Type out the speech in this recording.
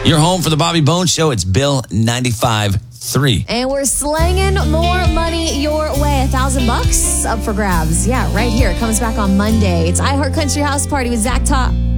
Your home for the Bobby Bones Show. It's Bill 95.3. And we're slanging more money your way. $1,000 up for grabs. Yeah, right here. It comes back on Monday. It's iHeart Country House Party with Zach Top.